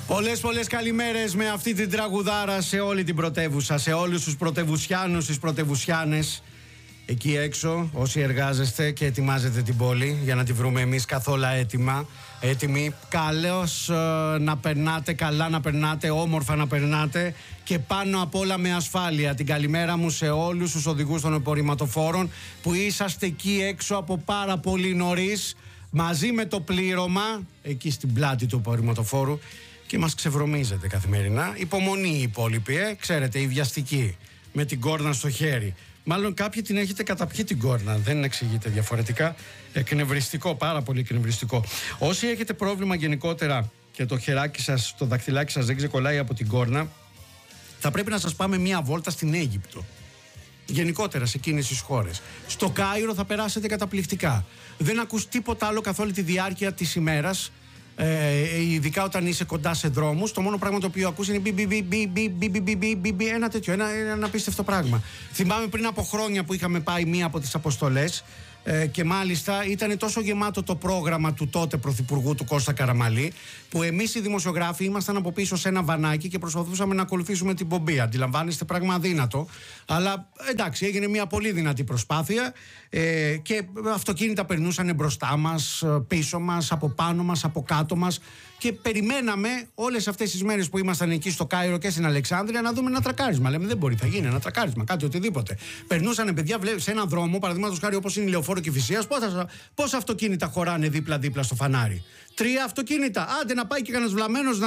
Πολλές καλημέρες με αυτή την τραγουδάρα σε όλη την πρωτεύουσα, σε όλους τους πρωτευουσιάνους, τις πρωτευουσιάνες. Εκεί έξω, όσοι εργάζεστε και ετοιμάζετε την πόλη για να τη βρούμε εμείς καθόλου έτοιμοι. Καλώς να περνάτε, καλά να περνάτε, όμορφα να περνάτε και πάνω απ' όλα με ασφάλεια. Την καλημέρα μου σε όλους τους οδηγούς των απορριμματοφόρων που είσαστε εκεί έξω από πάρα πολύ νωρίς, μαζί με το πλήρωμα, εκεί στην πλάτη του απορριμματοφόρου και μας ξεβρωμίζετε καθημερινά. Υπομονή οι υπόλοιποι, ξέρετε, οι βιαστικοί, με την κόρνα στο χέρι. Μάλλον κάποιοι την έχετε καταπιεί την κόρνα, δεν εξηγείται διαφορετικά. Εκνευριστικό, πάρα πολύ εκνευριστικό. Όσοι έχετε πρόβλημα γενικότερα και το χεράκι σας, το δαχτυλάκι σας δεν ξεκολλάει από την κόρνα, θα πρέπει να σας πάμε μία βόλτα στην Αίγυπτο. Γενικότερα σε εκείνες τις χώρες. Στο Κάιρο θα περάσετε καταπληκτικά. Δεν ακούς τίποτα άλλο καθ' όλη τη διάρκεια της ημέρας. Ειδικά όταν είσαι κοντά σε δρόμους, το μόνο πράγμα το οποίο ακούς είναι ένα τέτοιο, ένα απίστευτο πράγμα. Θυμάμαι πριν από χρόνια που είχαμε πάει μία από τις αποστολές και μάλιστα ήταν τόσο γεμάτο το πρόγραμμα του τότε πρωθυπουργού του Κώστα Καραμαλή, που εμείς οι δημοσιογράφοι ήμασταν από πίσω σε ένα βανάκι και προσπαθούσαμε να ακολουθήσουμε την πομπή. Αντιλαμβάνεστε, πράγμα αδύνατο, αλλά εντάξει, έγινε μια πολύ δυνατή προσπάθεια και αυτοκίνητα περνούσαν μπροστά μας, πίσω μας, από πάνω μας, από κάτω μας και περιμέναμε όλες αυτές τις μέρες που ήμασταν εκεί στο Κάιρο και στην Αλεξάνδρεια να δούμε ένα τρακάρισμα. Λέμε, δεν μπορεί, θα γίνει ένα τρακάρισμα, κάτι οτιδήποτε. Περνούσαν παιδιά σε έναν δρόμο, παραδείγματος χάρη όπως είναι η Λεωφόρο Κηφισίας, πόσα αυτοκίνητα χωράνε δίπλα-δίπλα στο φανάρι? 3 αυτοκίνητα. Άντε να πάει και κανένας βλαμμένος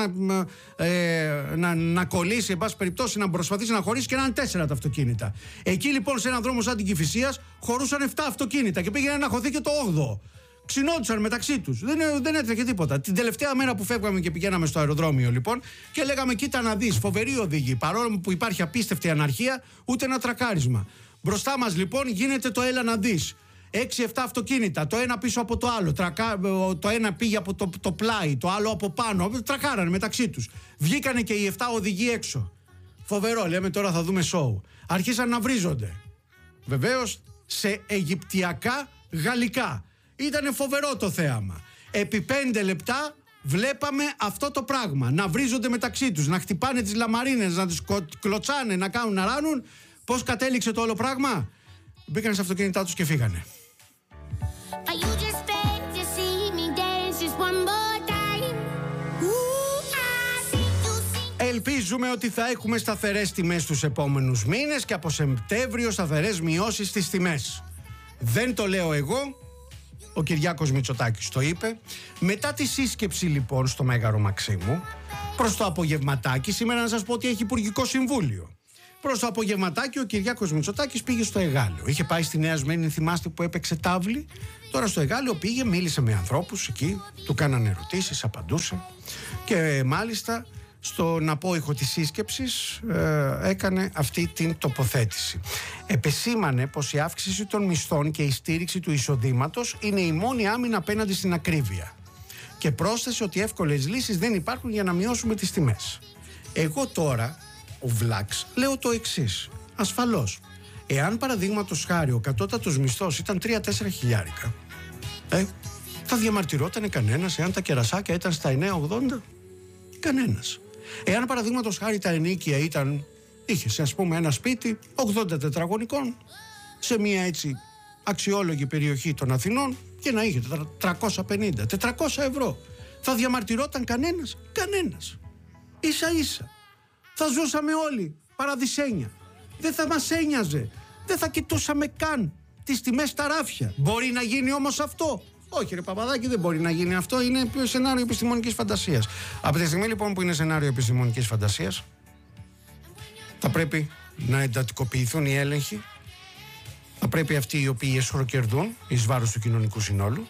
να κολλήσει, εν πάση περιπτώσει, να προσπαθήσει να χωρίσει και να είναι 4 τα αυτοκίνητα. Εκεί λοιπόν σε έναν δρόμο σαν την Κηφισίας χωρούσαν 7 αυτοκίνητα και πήγαινε να χωθεί και το 8ο. Ξυνόντουσαν μεταξύ τους. Δεν έτρεχε τίποτα. Την τελευταία μέρα που φεύγαμε και πηγαίναμε στο αεροδρόμιο λοιπόν και λέγαμε, κοίτα να δεις, φοβερή οδηγή. Παρόλο που υπάρχει απίστευτη αναρχία, ούτε ένα τρακάρισμα. Μπροστά μας λοιπόν γίνεται το έλα να δεις. 6-7 αυτοκίνητα, το ένα πίσω από το άλλο. Το ένα πήγε από το πλάι, το άλλο από πάνω. Τρακάρανε μεταξύ τους. Βγήκανε και οι 7 οδηγοί έξω. Φοβερό, λέμε τώρα θα δούμε σόου. Αρχίσαν να βρίζονται. Βεβαίως σε αιγυπτιακά γαλλικά. Ήτανε φοβερό το θέαμα. Επί 5 λεπτά βλέπαμε αυτό το πράγμα. Να βρίζονται μεταξύ τους, να χτυπάνε τις λαμαρίνες, να τις κλωτσάνε, να κάνουν, να ράνουν. Πώς κατέληξε το όλο πράγμα? Μπήκαν στα αυτοκίνητά τους και φύγανε. Ελπίζουμε ότι θα έχουμε σταθερές τιμές τους επόμενους μήνες και από Σεπτέμβριο σταθερές μειώσεις στις τιμές. Δεν το λέω εγώ, ο Κυριάκος Μητσοτάκης το είπε. Μετά τη σύσκεψη λοιπόν στο Μέγαρο Μαξίμου, προς το απογευματάκι, σήμερα να σας πω ότι έχει Υπουργικό Συμβούλιο. Προς το απογευματάκι ο Κυριάκος Μητσοτάκης πήγε στο Εγάλεο. Είχε πάει στη Νέα Σμύρνη, θυμάστε, που έπαιξε τάβλη. Τώρα στο Εγάλεο πήγε, μίλησε με ανθρώπους εκεί, του κάνανε ερωτήσεις, απαντούσε. Και μάλιστα στον απόϊχο της σύσκεψης έκανε αυτή την τοποθέτηση. Επεσήμανε πως η αύξηση των μισθών και η στήριξη του εισοδήματος είναι η μόνη άμυνα απέναντι στην ακρίβεια. Και πρόσθεσε ότι εύκολες λύσεις δεν υπάρχουν για να μειώσουμε τις τιμές. Εγώ τώρα, ο Βλάξ, λέω το εξής. Ασφαλώς, εάν παραδείγματος χάρη ο κατώτατος μισθός ήταν 3-4 χιλιάρικα, θα διαμαρτυρότανε κανένας? Εάν τα κερασάκια ήταν στα 9,80, κανένας. Εάν παραδείγματος χάρη τα ενοίκια είχες ας πούμε ένα σπίτι 80 τετραγωνικών σε μια έτσι αξιόλογη περιοχή των Αθηνών και να είχε 350-400 ευρώ, θα διαμαρτυρόταν κανένας? Κανένας. Ίσα ίσα θα ζούσαμε όλοι παραδεισένια. Δεν θα μας ένοιαζε. Δεν θα κοιτούσαμε καν τις τιμές στα ράφια. Μπορεί να γίνει όμως αυτό? Όχι ρε Παπαδάκη, δεν μπορεί να γίνει αυτό. Είναι σενάριο επιστημονικής φαντασίας. Από τη στιγμή λοιπόν που είναι σενάριο επιστημονικής φαντασίας, θα πρέπει να εντατικοποιηθούν οι έλεγχοι. Θα πρέπει αυτοί οι οποίοι εσχροκερδούν εις βάρος του κοινωνικού συνόλου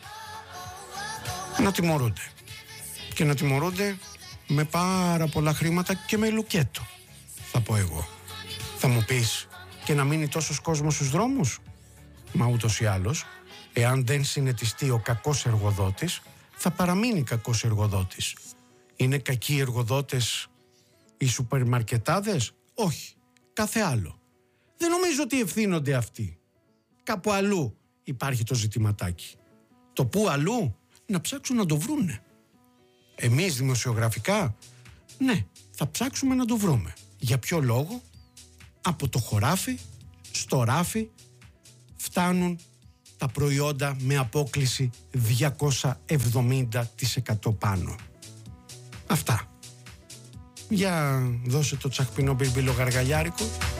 να τιμωρούνται. Και να τιμωρούνται με πάρα πολλά χρήματα και με λουκέτο, θα πω εγώ. Θα μου πεις, και να μείνει τόσος κόσμος στους δρόμους? Μα ούτως ή άλλως, εάν δεν συνετιστεί ο κακός εργοδότης, θα παραμείνει κακός εργοδότης. Είναι κακοί εργοδότες οι σούπερμαρκετάδες? Όχι, κάθε άλλο. Δεν νομίζω ότι ευθύνονται αυτοί. Κάπου αλλού υπάρχει το ζητηματάκι. Το πού αλλού? Να ψάξουν να το βρούνε. Εμείς δημοσιογραφικά Ναι, θα ψάξουμε να το βρούμε. Για ποιο λόγο? Από το χωράφι στο ράφι φτάνουν τα προϊόντα με απόκλιση 270% πάνω. Αυτά. Για δώσε το τσαχπινό μπιρμπίλο γαργαλιάρικο.